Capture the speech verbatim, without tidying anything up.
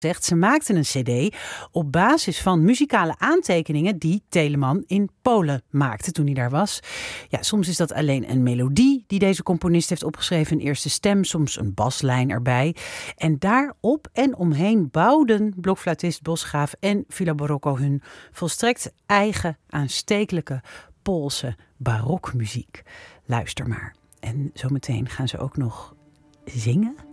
zegt, ze maakten een cd op basis van muzikale aantekeningen die Telemann in Polen maakte toen hij daar was. Ja, soms is dat alleen een melodie die deze componist heeft opgeschreven, een eerste stem, soms een baslijn erbij. En daarop en omheen bouwden blokfluitist Bosgraaf en Villa Barocco hun volstrekt eigen aanstekelijke Poolse barokmuziek. Luister maar. En zometeen gaan ze ook nog zingen.